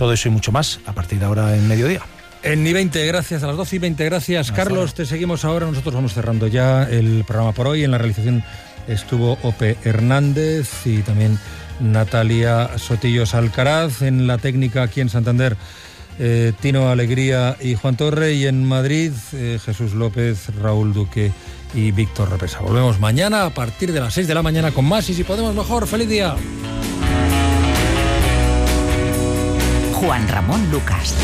Todo eso y mucho más a partir de ahora en Mediodía. En I20, gracias, a las 12:20, gracias. Carlos, te seguimos ahora. Nosotros vamos cerrando ya el programa por hoy. En la realización estuvo Ope Hernández y también Natalia Sotillos Alcaraz. En la técnica aquí en Santander, Tino Alegría y Juan Torre. Y en Madrid, Jesús López, Raúl Duque y Víctor Represa. Volvemos mañana a partir de las 6 de la mañana con más y si podemos mejor. ¡Feliz día! Juan Ramón Lucas.